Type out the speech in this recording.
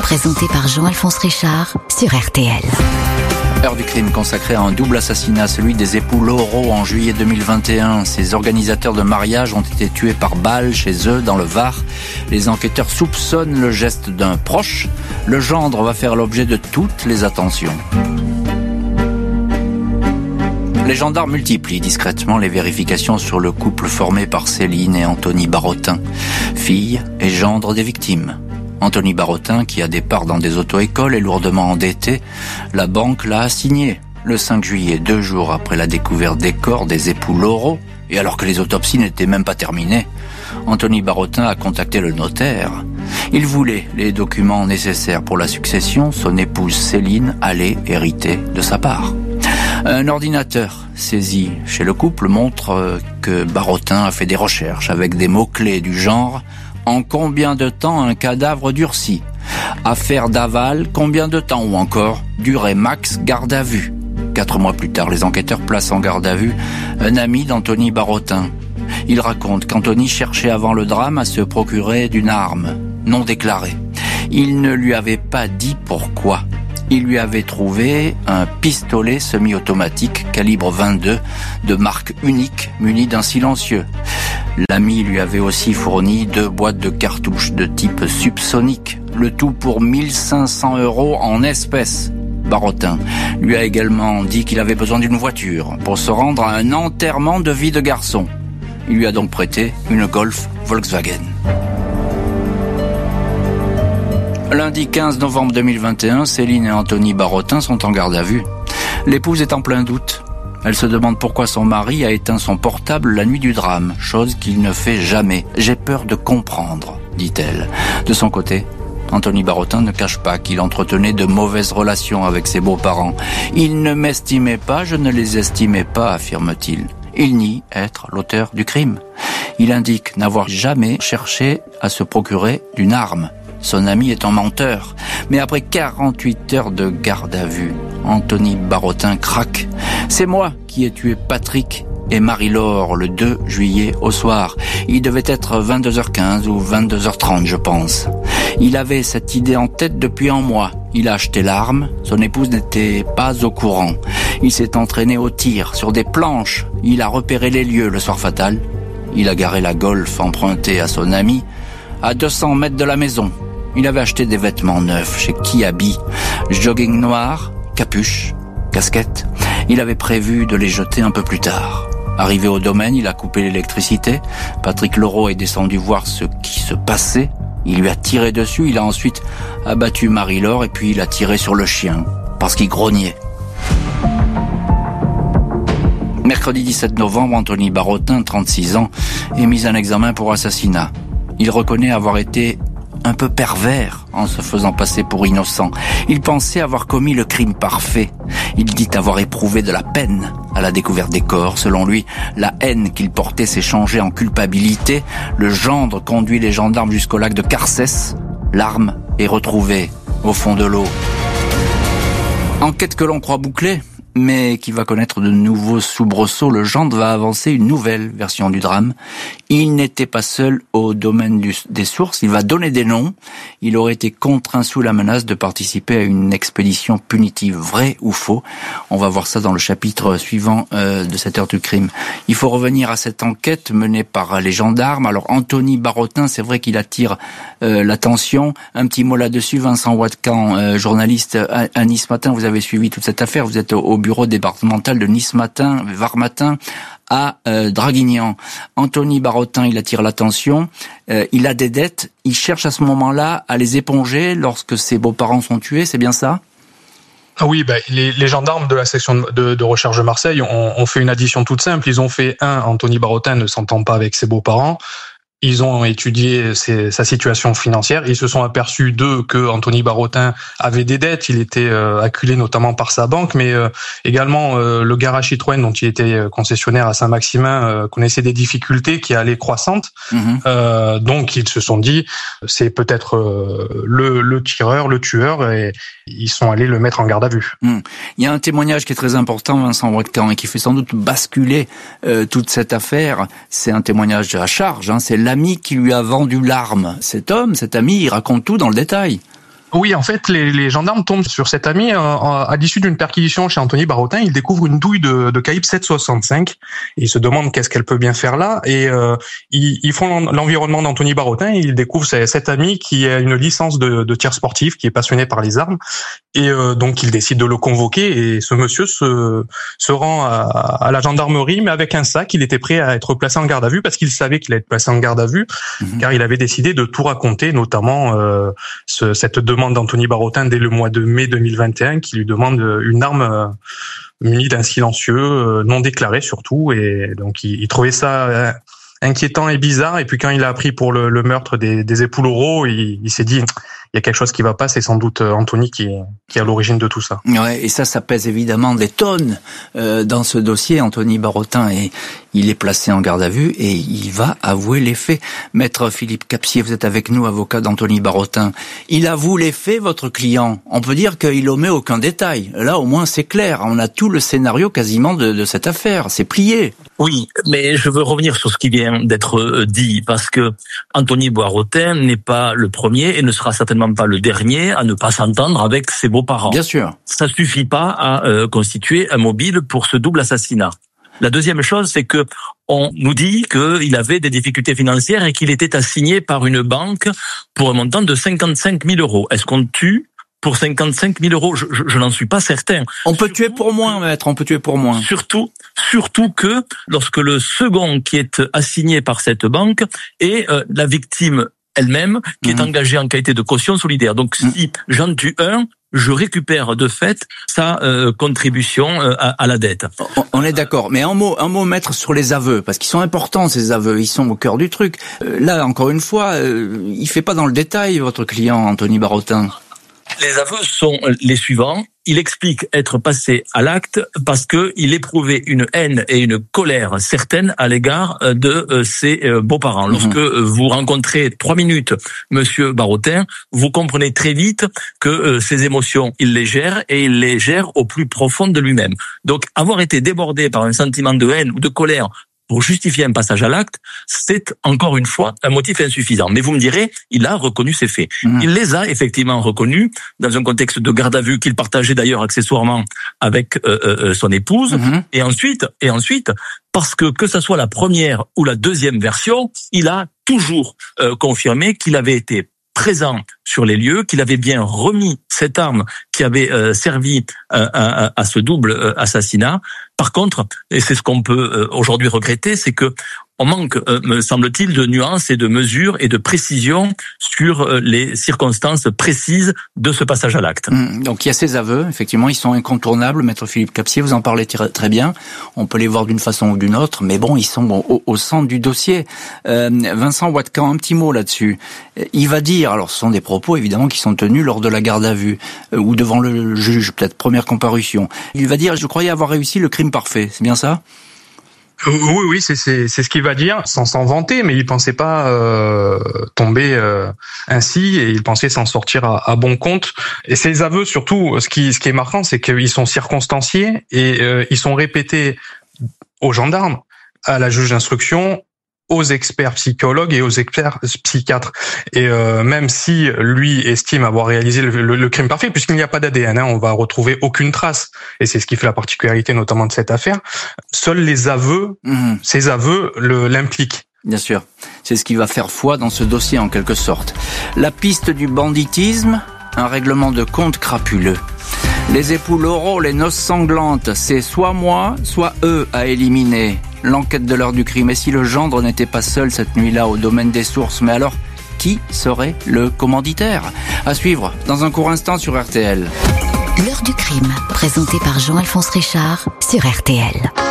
Présenté par Jean-Alphonse Richard sur RTL. Heure du crime consacrée à un double assassinat, celui des époux Laureau en juillet 2021. Ces organisateurs de mariage ont été tués par balle chez eux dans le Var. Les enquêteurs soupçonnent le geste d'un proche. Le gendre va faire l'objet de toutes les attentions. Les gendarmes multiplient discrètement les vérifications sur le couple formé par Céline et Anthony Barotin, fille et gendre des victimes. Anthony Barotin, qui a des parts dans des auto-écoles, est lourdement endetté. La banque l'a assigné le 5 juillet, 2 jours après la découverte des corps des époux Laureau, et alors que les autopsies n'étaient même pas terminées. Anthony Barotin a contacté le notaire. Il voulait les documents nécessaires pour la succession. Son épouse Céline allait hériter de sa part. Un ordinateur saisi chez le couple montre que Barotin a fait des recherches avec des mots-clés du genre « En combien de temps un cadavre durcit ? Affaire d'aval, combien de temps ? Ou encore durée max garde à vue ?» 4 mois plus tard, les enquêteurs placent en garde à vue un ami d'Anthony Barotin. Il raconte qu'Anthony cherchait avant le drame à se procurer d'une arme non déclarée. Il ne lui avait pas dit pourquoi. Il lui avait trouvé un pistolet semi-automatique calibre 22 de marque unique muni d'un silencieux. L'ami lui avait aussi fourni 2 boîtes de cartouches de type subsonique, le tout pour 1 500 € en espèces. Barotin lui a également dit qu'il avait besoin d'une voiture pour se rendre à un enterrement de vie de garçon. Il lui a donc prêté une Golf Volkswagen. Lundi 15 novembre 2021, Céline et Anthony Barotin sont en garde à vue. L'épouse est en plein doute. Elle se demande pourquoi son mari a éteint son portable la nuit du drame, chose qu'il ne fait jamais. « J'ai peur de comprendre », dit-elle. De son côté, Anthony Barotin ne cache pas qu'il entretenait de mauvaises relations avec ses beaux-parents. « Ils ne m'estimaient pas, je ne les estimais pas », affirme-t-il. Il nie être l'auteur du crime. Il indique n'avoir jamais cherché à se procurer d'une arme. Son ami est un menteur. Mais après 48 heures de garde à vue, Anthony Barotin craque. « C'est moi qui ai tué Patrick et Marie-Laure le 2 juillet au soir. Il devait être 22h15 ou 22h30, je pense. Il avait cette idée en tête depuis un mois. Il a acheté l'arme. Son épouse n'était pas au courant. Il s'est entraîné au tir sur des planches. Il a repéré les lieux le soir fatal. Il a garé la Golf empruntée à son ami à 200 mètres de la maison. Il avait acheté des vêtements neufs chez Kiabi, jogging noir, capuche, casquette. Il avait prévu de les jeter un peu plus tard. Arrivé au domaine, il a coupé l'électricité. Patrick Laureau est descendu voir ce qui se passait. Il lui a tiré dessus. Il a ensuite abattu Marie-Laure et puis il a tiré sur le chien parce qu'il grognait. Mercredi 17 novembre, Anthony Barotin, 36 ans, est mis en examen pour assassinat. Il reconnaît avoir été un peu pervers en se faisant passer pour innocent. Il pensait avoir commis le crime parfait. Il dit avoir éprouvé de la peine à la découverte des corps. Selon lui, la haine qu'il portait s'est changée en culpabilité. Le gendre conduit les gendarmes jusqu'au lac de Carcès. L'arme est retrouvée au fond de l'eau. Enquête que l'on croit bouclée, mais qui va connaître de nouveaux soubresauts. Le gendre va avancer une nouvelle version du drame. Il n'était pas seul au domaine des sources, il va donner des noms. Il aurait été contraint sous la menace de participer à une expédition punitive. Vrai ou faux ? On va voir ça dans le chapitre suivant de cette heure du crime. Il faut revenir à cette enquête menée par les gendarmes. Alors Anthony Barotin, c'est vrai qu'il attire l'attention. Un petit mot là-dessus, Vincent Watkan, journaliste à Nice Matin. Vous avez suivi toute cette affaire, vous êtes au bureau départemental de Nice Matin, Var Matin, à Draguignan. Anthony Barotin, il attire l'attention, il a des dettes, il cherche à ce moment-là à les éponger lorsque ses beaux-parents sont tués, c'est bien ça ? Ah oui, les gendarmes de la section de recherche de Marseille ont fait une addition toute simple. Ils ont fait Anthony Barotin ne s'entend pas avec ses beaux-parents. Ils ont étudié sa situation financière. Ils se sont aperçus que Anthony Barotin avait des dettes. Il était acculé notamment par sa banque, mais également le garage Citroën dont il était concessionnaire à Saint-Maximin connaissait des difficultés qui allaient croissantes. Donc ils se sont dit c'est peut-être le tireur, le tueur, et ils sont allés le mettre en garde à vue. Il y a un témoignage qui est très important, Vincent Watkan, et qui fait sans doute basculer toute cette affaire. C'est un témoignage à charge, c'est l'ami qui lui a vendu l'arme. Cet homme, cet ami, il raconte tout dans le détail. Oui, en fait, les gendarmes tombent sur cet ami à l'issue d'une perquisition chez Anthony Barotin. Ils découvrent une douille de calibre 7,65 et ils se demandent qu'est-ce qu'elle peut bien faire là. Et ils font l'environnement d'Anthony Barotin et ils découvrent cet ami qui a une licence de tir sportif, qui est passionné par les armes. Et donc ils décident de le convoquer et ce monsieur se rend à la gendarmerie, mais avec un sac. Il était prêt à être placé en garde à vue parce qu'il savait qu'il allait être placé en garde à vue, car il avait décidé de tout raconter, notamment cette demande d'Anthony Barotin dès le mois de mai 2021, qui lui demande une arme munie d'un silencieux non déclaré surtout. Et donc il trouvait ça inquiétant et bizarre. Et puis quand il a appris pour le meurtre des époux Laureau, il s'est dit il y a quelque chose qui va pas, c'est sans doute Anthony qui est à l'origine de tout ça. Ouais, et ça pèse évidemment des tonnes dans ce dossier. Anthony Barotin, il est placé en garde à vue et il va avouer les faits. Maître Philippe Capsier, vous êtes avec nous, avocat d'Anthony Barotin. Il avoue les faits, votre client. On peut dire qu'il omet aucun détail. Là, au moins, c'est clair. On a tout le scénario quasiment de cette affaire. C'est plié. Oui, mais je veux revenir sur ce qui vient d'être dit, parce que Anthony Barotin n'est pas le premier et ne sera certainement pas le dernier à ne pas s'entendre avec ses beaux-parents. Bien sûr. Ça suffit pas à constituer un mobile pour ce double assassinat. La deuxième chose, c'est que on nous dit qu'il avait des difficultés financières et qu'il était assigné par une banque pour un montant de 55 000 euros. Est-ce qu'on tue pour 55 000 euros? Je n'en suis pas certain. On peut tuer pour moins, maître, on peut tuer pour moins. Surtout que lorsque le second qui est assigné par cette banque est la victime elle-même, qui est engagée en qualité de caution solidaire. Donc si j'en tue un, je récupère de fait sa contribution à la dette. On est d'accord, mais un mot maître sur les aveux, parce qu'ils sont importants ces aveux, ils sont au cœur du truc. Là, encore une fois, il fait pas dans le détail votre client Anthony Barotin. Les aveux sont les suivants. Il explique être passé à l'acte parce que il éprouvait une haine et une colère certaine à l'égard de ses beaux-parents. Lorsque vous rencontrez 3 minutes Monsieur Barotin, vous comprenez très vite que ses émotions, il les gère et il les gère au plus profond de lui-même. Donc, avoir été débordé par un sentiment de haine ou de colère pour justifier un passage à l'acte, c'est encore une fois un motif insuffisant. Mais vous me direz, il a reconnu ses faits. Il les a effectivement reconnus dans un contexte de garde à vue qu'il partageait d'ailleurs accessoirement avec son épouse. Et ensuite, parce que ça soit la première ou la deuxième version, il a toujours confirmé qu'il avait été présent sur les lieux, qu'il avait bien remis cette arme qui avait servi à ce double assassinat. Par contre, et c'est ce qu'on peut aujourd'hui regretter, c'est que on manque, me semble-t-il, de nuances et de mesures et de précisions sur les circonstances précises de ce passage à l'acte. Donc il y a ces aveux, effectivement, ils sont incontournables. Maître Philippe Capsier, vous en parlez très bien. On peut les voir d'une façon ou d'une autre, mais bon, ils sont au centre du dossier. Vincent Watkan, un petit mot là-dessus. Il va dire, alors ce sont des propos évidemment qui sont tenus lors de la garde à vue ou devant le juge, peut-être première comparution. Il va dire, je croyais avoir réussi le crime parfait, c'est bien ça ? Oui, c'est ce qu'il va dire, sans s'en vanter, mais il pensait pas tomber ainsi, et il pensait s'en sortir à bon compte. Et ces aveux, surtout, ce qui est marquant, c'est qu'ils sont circonstanciés et ils sont répétés aux gendarmes, à la juge d'instruction, aux experts psychologues et aux experts psychiatres. Et même si lui estime avoir réalisé le crime parfait, puisqu'il n'y a pas d'ADN, on va retrouver aucune trace. Et c'est ce qui fait la particularité notamment de cette affaire. Seuls les aveux, ces aveux l'impliquent. Bien sûr. C'est ce qui va faire foi dans ce dossier en quelque sorte. La piste du banditisme, un règlement de compte crapuleux. Les époux Laureau, les noces sanglantes, c'est soit moi, soit eux à éliminer. L'enquête de l'heure du crime. Et si le gendre n'était pas seul cette nuit-là au domaine des sources, mais alors, qui serait le commanditaire? À suivre dans un court instant sur RTL. L'heure du crime, présenté par Jean-Alphonse Richard sur RTL.